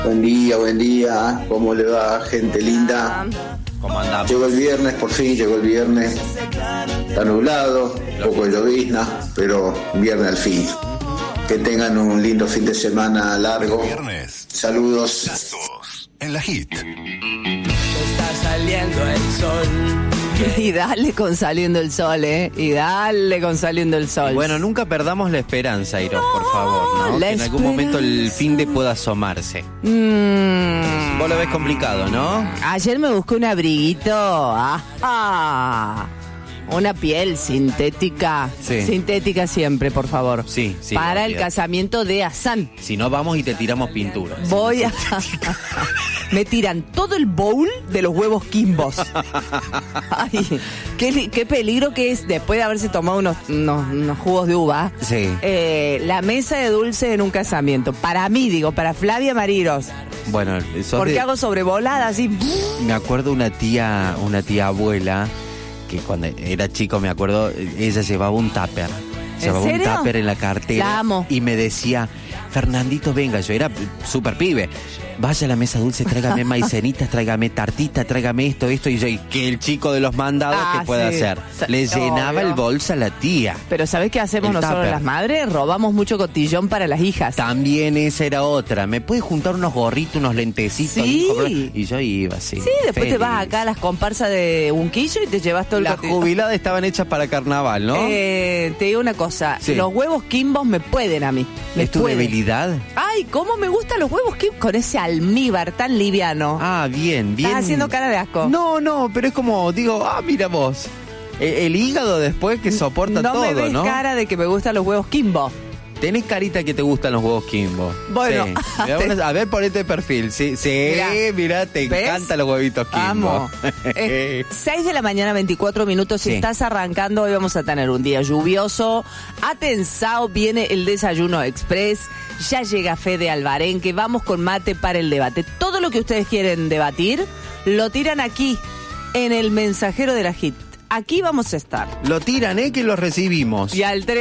Buen día. ¿Cómo le va, gente linda? ¿Cómo andamos? Llegó el viernes, por fin llegó el viernes. Está nublado, un poco de llovizna, pero viernes al fin. Que tengan un lindo fin de semana largo. Viernes. Saludos. Las 2 en la Hit. Está saliendo el sol. Y dale con saliendo el sol, ¿eh? Y dale con saliendo el sol. Bueno, nunca perdamos la esperanza, Iros, por favor, ¿no? La Que en algún momento el esperanza. fin de pueda asomarse. Vos lo ves complicado, ¿no? Ayer me busqué un abriguito. ¡Ajá! Una piel sintética. Sí. Sintética siempre, por favor. Sí, Para el olvídate. casamiento de Hassan. Si no, vamos y te tiramos pintura. Voy a... Me tiran todo el bowl de los huevos Kimbos. Ay, qué peligro que es, después de haberse tomado unos jugos de uva, Sí. la mesa de dulces en un casamiento. Para mí, digo, para Flavia Mariros. Bueno, Porque hago sobrevolada así. Me acuerdo una tía abuela, que cuando era chico, me acuerdo, ella llevaba un tupper. Llevaba un serio? tupper en la cartera. La amo. Y me decía, Fernandito, venga, yo era súper pibe. Vaya a la mesa dulce, tráigame maicenitas, tráigame tartita, tráigame esto. Y yo, ¿y que el chico de los mandados qué puede sí. hacer? Le llenaba Obvio. el bolso a la tía. Pero ¿sabés qué hacemos El nosotros tupper. las madres? Robamos mucho cotillón para las hijas. También esa era otra. ¿Me puedes juntar unos gorritos, unos lentecitos? Sí. Y yo iba así. Sí, después te vas acá a las comparsas de Unquillo y te llevas todo el Las cotillón. jubiladas estaban hechas para carnaval, ¿no? Te digo una cosa, Sí. los huevos Kimbos me pueden a mí. Me ¿Es tu pueden. debilidad? Ay, cómo me gustan los huevos Kimbos con ese almíbar tan liviano. Ah, bien. Estás haciendo cara de asco. No, pero es como, digo, mira vos. El hígado después que soporta no todo, me ves ¿no? cara de que me gustan los huevos Kimbo. Tenés carita que te gustan los huevos Kimbo. Bueno. Sí. Mirá, a ver, ponete de perfil. Sí, mirá, te ¿Ves? encantan los huevitos Kimbo. Amo. 6 de la mañana, 24 minutos. Si Sí. estás arrancando, hoy vamos a tener un día lluvioso. Atensao, viene el desayuno express. Ya llega Fede Alvarenque. Vamos con mate para el debate. Todo lo que ustedes quieren debatir, lo tiran aquí, en el mensajero de la Hit. Aquí vamos a estar. Lo tiran, que lo recibimos. Y al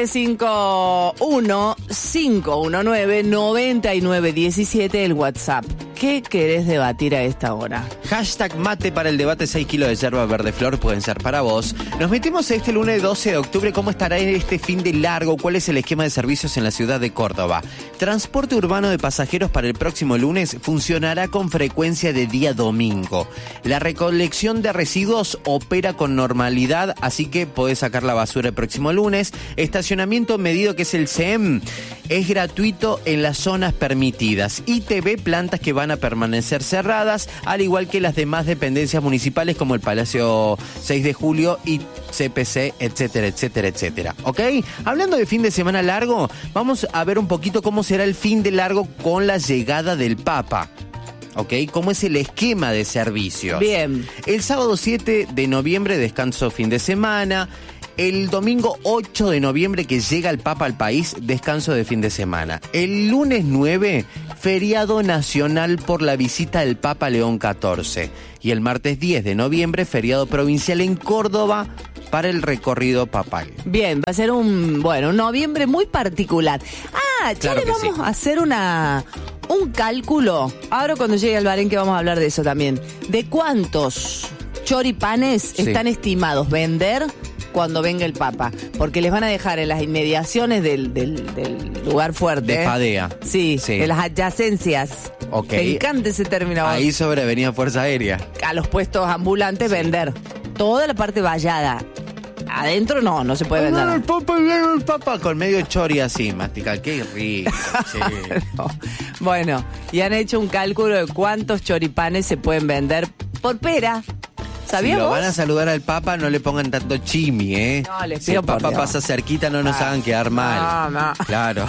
351-519-9917 el WhatsApp. ¿Qué querés debatir a esta hora? Hashtag mate para el debate, 6 kilos de yerba verde flor pueden ser para vos. Nos metimos este lunes 12 de octubre. ¿Cómo estará este fin de largo? ¿Cuál es el esquema de servicios en la ciudad de Córdoba? Transporte urbano de pasajeros para el próximo lunes funcionará con frecuencia de día domingo. La recolección de residuos opera con normalidad, así que podés sacar la basura el próximo lunes. Estacionamiento medido, que es el CEM, es gratuito en las zonas permitidas. ITV, plantas que van a permanecer cerradas, al igual que las demás dependencias municipales como el Palacio 6 de Julio y CPC, etcétera, etcétera, etcétera. ¿Ok? Hablando de fin de semana largo, vamos a ver un poquito cómo será el fin de largo con la llegada del Papa. ¿Ok? ¿Cómo es el esquema de servicios? Bien. El sábado 7 de noviembre, descanso fin de semana. El domingo 8 de noviembre, que llega el Papa al país, descanso de fin de semana. El lunes 9, feriado nacional por la visita del Papa León XIV. Y el martes 10 de noviembre, feriado provincial en Córdoba para el recorrido papal. Bien, va a ser un noviembre muy particular. Ya Claro le que vamos sí. a hacer un cálculo. Ahora cuando llegue Alvarenque vamos a hablar de eso también. De cuántos choripanes Sí. están estimados vender cuando venga el Papa. Porque les van a dejar en las inmediaciones del lugar fuerte. De Fadea. Sí, Sí. de las adyacencias. Ok. Me encanta ese término. Ahí sobre Avenida Fuerza Aérea. A los puestos ambulantes vender. Toda la parte vallada. Adentro no se puede vender. El Papa, con medio chori así, mastica. Qué rico. Sí. No. Bueno, y han hecho un cálculo de cuántos choripanes se pueden vender por pera. Si ¿Sabías lo vos? van a saludar al Papa, no le pongan tanto chimi, ¿eh? No, les Si pido el por Papa Dios. pasa cerquita, no nos hagan quedar mal. No. Claro.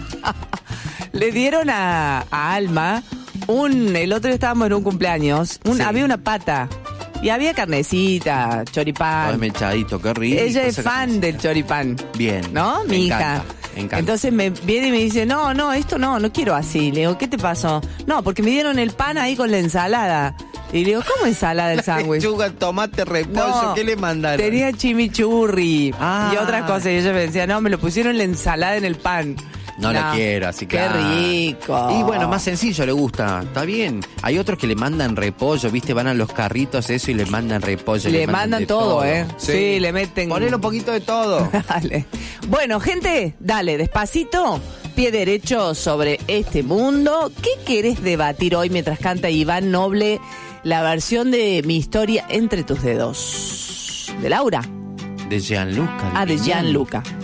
Le dieron a Alma el otro día estábamos en un cumpleaños, Sí. había una pata y había carnecita, Ay, choripán. mechadito, qué rico. Ella es esa fan carnecita. del choripán. Bien. ¿No? Me Mi encanta, hija. me encanta. Entonces me viene y me dice, no, esto no quiero así. Le digo, ¿qué te pasó? No, porque me dieron el pan ahí con la ensalada. Y le digo, ¿cómo ensalada el sándwich? Lechuga, tomate, repollo, No, ¿qué le mandaron? Tenía chimichurri Ah. y otras cosas. Y ella me decía, no, me lo pusieron la ensalada en el pan. No la quiero, así que... Qué rico. Y bueno, más sencillo le gusta, está bien. Hay otros que le mandan repollo, ¿viste? Van a los carritos eso y le mandan repollo. Le mandan de todo, ¿eh? Sí, le meten... Ponele un poquito de todo. Dale. Bueno, gente, dale, despacito, pie derecho sobre este mundo. ¿Qué querés debatir hoy mientras canta Iván Noble la versión de Mi historia entre tus dedos? ¿De Laura? De Gianluca. De Gianluca.